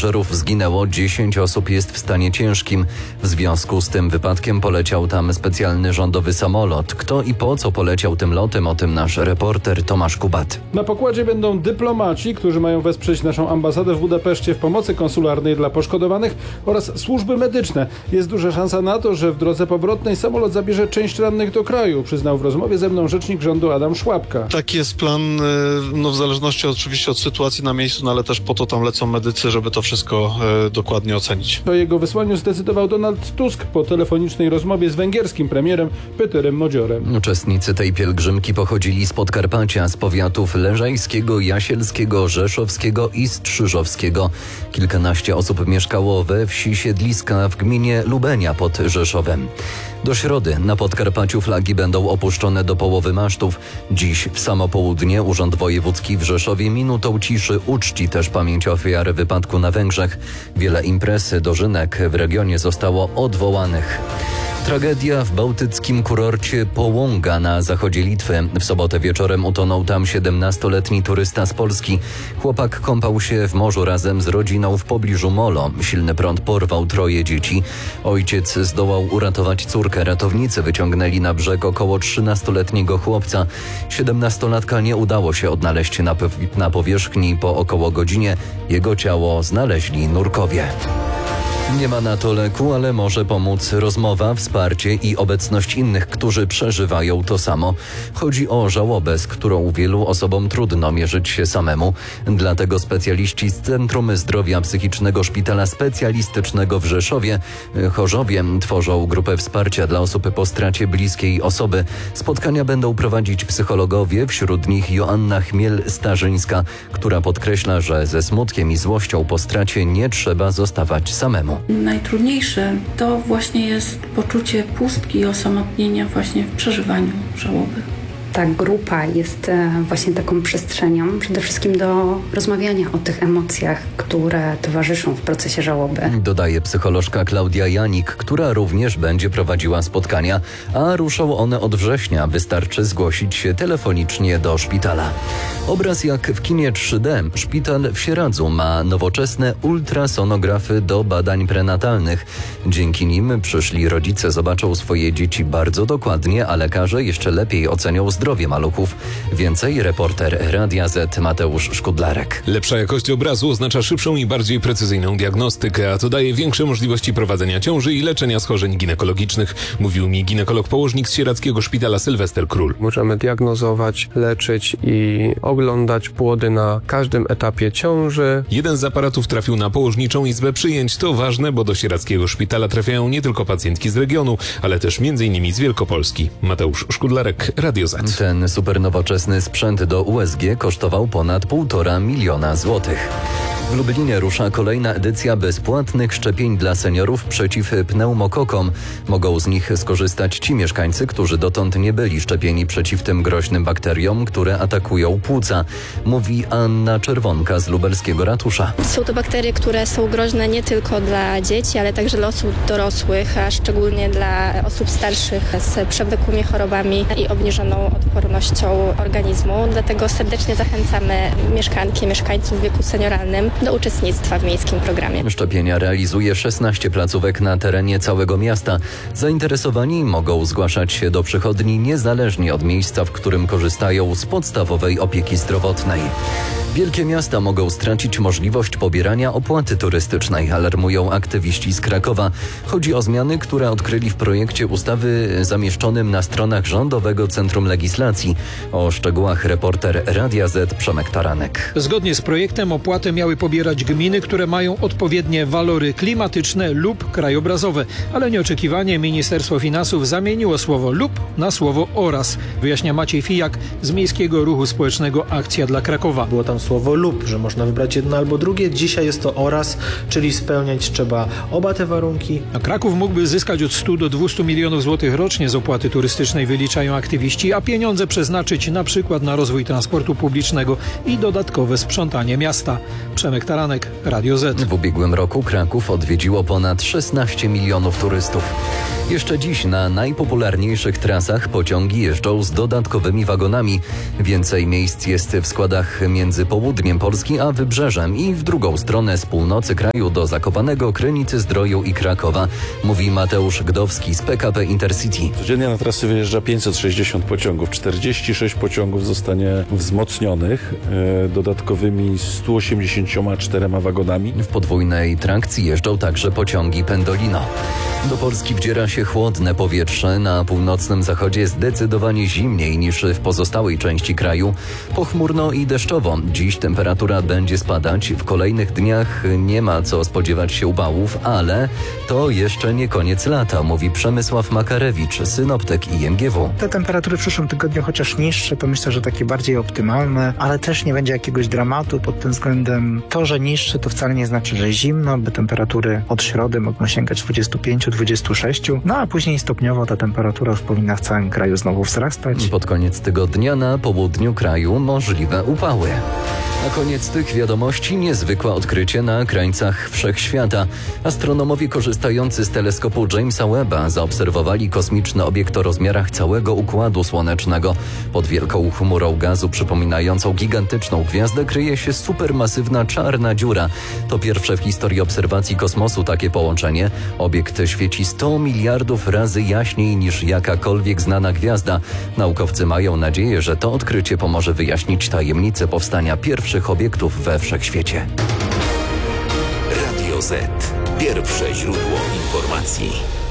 pasażerów zginęło, 10 osób jest w stanie ciężkim. W związku z tym wypadkiem poleciał tam specjalny rządowy samolot. Kto i po co poleciał tym lotem, o tym nasz reporter Tomasz Kubat. Na pokładzie będą dyplomaci, którzy mają wesprzeć naszą ambasadę w Budapeszcie w pomocy konsularnej dla poszkodowanych oraz służby medyczne. Jest duża szansa na to, że w drodze powrotnej samolot zabierze część rannych do kraju, przyznał w rozmowie ze mną rzecznik rządu Adam Szłapka. Taki jest plan, w zależności oczywiście od sytuacji na miejscu, ale też po to tam lecą medycy, żeby to wszystko dokładnie ocenić. O jego wysłaniu zdecydował Donald Tusk po telefonicznej rozmowie z węgierskim premierem Peterem Modziorem. Uczestnicy tej pielgrzymki pochodzili z Podkarpacia, z powiatów leżajskiego, jasielskiego, rzeszowskiego i strzyżowskiego. Kilkanaście osób mieszkało we wsi Siedliska w gminie Lubenia pod Rzeszowem. Do środy na Podkarpaciu flagi będą opuszczone do połowy masztów. Dziś w samo południe Urząd Wojewódzki w Rzeszowie minutą ciszy uczci też pamięć ofiar wypadku na Węgrzech. Wiele imprez, dożynek w regionie zostało odwołanych. Tragedia w bałtyckim kurorcie Połąga na zachodzie Litwy. W sobotę wieczorem utonął tam 17-letni turysta z Polski. Chłopak kąpał się w morzu razem z rodziną w pobliżu molo. Silny prąd porwał 3 dzieci. Ojciec zdołał uratować córkę. Ratownicy wyciągnęli na brzeg około 13-letniego chłopca. 17-latka nie udało się odnaleźć na powierzchni. Po około godzinie jego ciało znaleźli nurkowie. Nie ma na to leku, ale może pomóc rozmowa, wsparcie i obecność innych, którzy przeżywają to samo. Chodzi o żałobę, z którą wielu osobom trudno mierzyć się samemu. Dlatego specjaliści z Centrum Zdrowia Psychicznego Szpitala Specjalistycznego w Rzeszowie, Chorzowie, tworzą grupę wsparcia dla osób po stracie bliskiej osoby. Spotkania będą prowadzić psychologowie, wśród nich Joanna Chmiel-Starzyńska, która podkreśla, że ze smutkiem i złością po stracie nie trzeba zostawać samemu. Najtrudniejsze to właśnie jest poczucie pustki i osamotnienia właśnie w przeżywaniu żałoby. Ta grupa jest właśnie taką przestrzenią przede wszystkim do rozmawiania o tych emocjach, które towarzyszą w procesie żałoby. Dodaje psycholożka Klaudia Janik, która również będzie prowadziła spotkania, a ruszą one od września. Wystarczy zgłosić się telefonicznie do szpitala. Obraz jak w kinie 3D. Szpital w Sieradzu ma nowoczesne ultrasonografy do badań prenatalnych. Dzięki nim przyszli rodzice zobaczą swoje dzieci bardzo dokładnie, a lekarze jeszcze lepiej ocenią zdrowie maluchów. Więcej reporter Radia Z Mateusz Szkudlarek. Lepsza jakość obrazu oznacza szybszą i bardziej precyzyjną diagnostykę, a to daje większe możliwości prowadzenia ciąży i leczenia schorzeń ginekologicznych, mówił mi ginekolog-położnik z Sieradzkiego Szpitala Sylwester Król. Możemy diagnozować, leczyć i oglądać płody na każdym etapie ciąży. Jeden z aparatów trafił na położniczą izbę przyjęć. To ważne, bo do Sieradzkiego Szpitala trafiają nie tylko pacjentki z regionu, ale też m.in. z Wielkopolski. Mateusz Szkudlarek, Radio Z. Ten supernowoczesny sprzęt do USG kosztował ponad 1,5 miliona złotych. W Lublinie rusza kolejna edycja bezpłatnych szczepień dla seniorów przeciw pneumokokom. Mogą z nich skorzystać ci mieszkańcy, którzy dotąd nie byli szczepieni przeciw tym groźnym bakteriom, które atakują płuca, mówi Anna Czerwonka z lubelskiego ratusza. Są to bakterie, które są groźne nie tylko dla dzieci, ale także dla osób dorosłych, a szczególnie dla osób starszych z przewlekłymi chorobami i obniżoną odpornością organizmu. Dlatego serdecznie zachęcamy mieszkanki, mieszkańców w wieku senioralnym do uczestnictwa w miejskim programie. Szczepienia realizuje 16 placówek na terenie całego miasta. Zainteresowani mogą zgłaszać się do przychodni niezależnie od miejsca, w którym korzystają z podstawowej opieki zdrowotnej. Wielkie miasta mogą stracić możliwość pobierania opłaty turystycznej, alarmują aktywiści z Krakowa. Chodzi o zmiany, które odkryli w projekcie ustawy zamieszczonym na stronach Rządowego Centrum Legislacji. O szczegółach reporter Radia Z Przemek Taranek. Zgodnie z projektem opłatę miały pobierać gminy, które mają odpowiednie walory klimatyczne lub krajobrazowe, ale nieoczekiwanie Ministerstwo Finansów zamieniło słowo lub na słowo oraz. Wyjaśnia Maciej Fijak z Miejskiego Ruchu Społecznego Akcja dla Krakowa. Było tam słowo lub, że można wybrać jedno albo drugie. Dzisiaj jest to oraz, czyli spełniać trzeba oba te warunki. A Kraków mógłby zyskać od 100 do 200 milionów złotych rocznie z opłaty turystycznej, wyliczają aktywiści, a pieniądze przeznaczyć na przykład na rozwój transportu publicznego i dodatkowe sprzątanie miasta. Przemek Taranek, Radio Z. W ubiegłym roku Kraków odwiedziło ponad 16 milionów turystów. Jeszcze dziś na najpopularniejszych trasach pociągi jeżdżą z dodatkowymi wagonami. Więcej miejsc jest w składach między południem Polski a wybrzeżem i w drugą stronę z północy kraju do Zakopanego, Krynicy, Zdroju i Krakowa, mówi Mateusz Gdowski z PKP Intercity. Codziennie na trasy wyjeżdża 560 pociągów. 46 pociągów zostanie wzmocnionych dodatkowymi 184 wagonami. W podwójnej trakcji jeżdżą także pociągi Pendolino. Do Polski wdziera się chłodne powietrze. Na północnym zachodzie zdecydowanie zimniej niż w pozostałej części kraju. Pochmurno i deszczowo. Dziś temperatura będzie spadać. W kolejnych dniach nie ma co spodziewać się upałów, ale to jeszcze nie koniec lata, mówi Przemysław Makarewicz, synoptyk IMGW. Te temperatury w przyszłym tygodniu, chociaż niższe, to myślę, że takie bardziej optymalne, ale też nie będzie jakiegoś dramatu pod tym względem. To, że niższe, to wcale nie znaczy, że zimno, bo temperatury od środy mogą sięgać 25-26, no a później stopniowo ta temperatura już powinna w całym kraju znowu wzrastać. Pod koniec tygodnia na południu kraju możliwe upały. Na koniec tych wiadomości niezwykłe odkrycie na krańcach wszechświata. Astronomowie korzystający z teleskopu Jamesa Webba zaobserwowali kosmiczny obiekt o rozmiarach całego Układu Słonecznego. Pod wielką chmurą gazu przypominającą gigantyczną gwiazdę kryje się supermasywna czarna dziura. To pierwsze w historii obserwacji kosmosu takie połączenie. Obiekt świeci 100 miliardów razy jaśniej niż jakakolwiek znana gwiazda. Naukowcy mają nadzieję, że to odkrycie pomoże wyjaśnić tajemnicę powstania pierwszych obiektów we wszechświecie. Radio Z. Pierwsze źródło informacji.